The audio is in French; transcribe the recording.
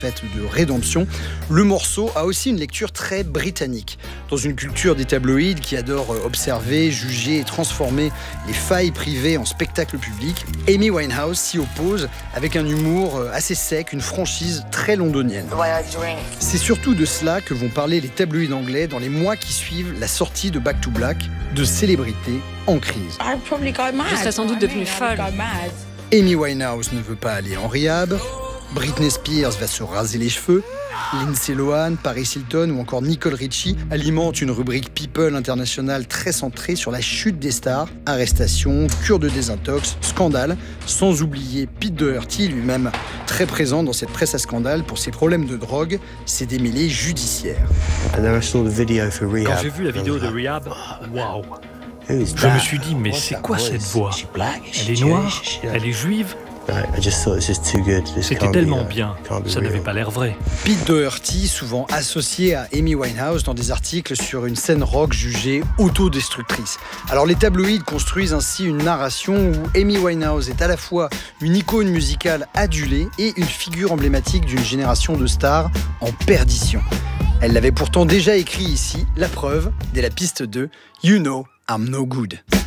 de rédemption, le morceau a aussi une lecture très britannique. Dans une culture des tabloïds qui adore observer, juger et transformer les failles privées en spectacle public, Amy Winehouse s'y oppose avec un humour assez sec, une franchise très londonienne. C'est surtout de cela que vont parler les tabloïds anglais dans les mois qui suivent la sortie de Back to Black, de célébrités en crise. Je serais sans doute devenue folle. Amy Winehouse ne veut pas aller en rehab, Britney Spears va se raser les cheveux, Lindsay Lohan, Paris Hilton ou encore Nicole Richie alimentent une rubrique People internationale très centrée sur la chute des stars, arrestations, cure de désintox, scandale, sans oublier Pete Doherty lui-même très présent dans cette presse à scandale pour ses problèmes de drogue, ses démêlés judiciaires. Quand j'ai vu la vidéo de Rehab, waouh! Je me suis dit, mais c'est quoi cette voix? Elle est noire? Elle est juive? C'était tellement bien, ça n'avait pas l'air vrai. Pete Doherty, souvent associé à Amy Winehouse dans des articles sur une scène rock jugée autodestructrice. Alors les tabloïds construisent ainsi une narration où Amy Winehouse est à la fois une icône musicale adulée et une figure emblématique d'une génération de stars en perdition. Elle l'avait pourtant déjà écrit ici, la preuve, dès la piste 2, You Know I'm No Good.